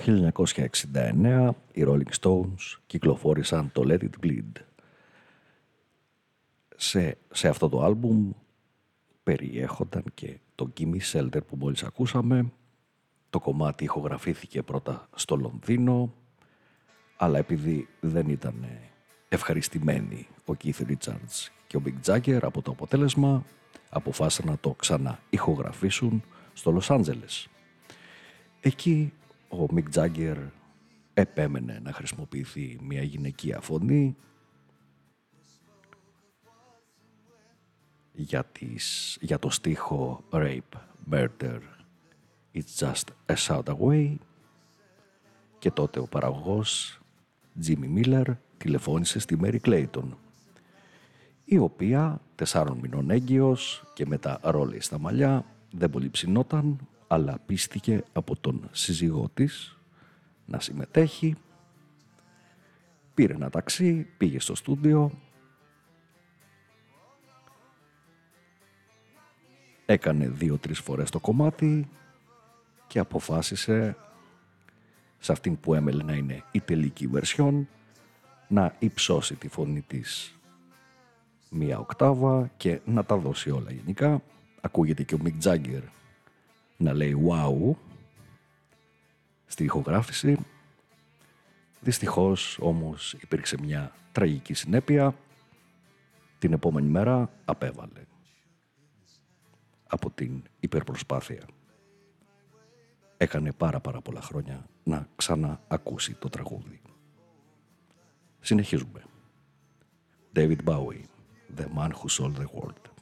1969 οι Rolling Stones κυκλοφόρησαν το Let It Bleed. Σε αυτό το άλμπουμ περιέχονταν και το Gimme Shelter που μόλις ακούσαμε. Το κομμάτι ηχογραφήθηκε πρώτα στο Λονδίνο, αλλά επειδή δεν ήταν ευχαριστημένοι ο Keith Richards και ο Mick Jagger από το αποτέλεσμα, αποφάσισαν να το ξανά ηχογραφήσουν στο Λος Άντζελες. Εκεί ο Mick Jagger επέμενε να χρησιμοποιηθεί μια γυναικεία φωνή για το στίχο Rape, Murder, It's just a shout away, και τότε ο παραγωγός Jimmy Miller τηλεφώνησε στη Mary Clayton, η οποία 4 μηνών έγκυος και με τα ρόλια στα μαλλιά δεν πολύ ψινόταν, αλλά πίστηκε από τον σύζυγό της να συμμετέχει. Πήρε ένα ταξί, πήγε στο στούντιο, έκανε 2-3 φορές το κομμάτι και αποφάσισε σε αυτήν που έμελε να είναι η τελική βερσιόν να υψώσει τη φωνή της μία οκτάβα και να τα δώσει όλα γενικά. Ακούγεται και ο Mick Jagger να λέει wow στη ηχογράφηση. Δυστυχώς όμως υπήρξε μια τραγική συνέπεια. Την επόμενη μέρα απέβαλε από την υπερπροσπάθεια. Έκανε πάρα πολλά χρόνια να ξαναακούσει το τραγούδι. Συνεχίζουμε. David Bowie, The Man Who Sold the World.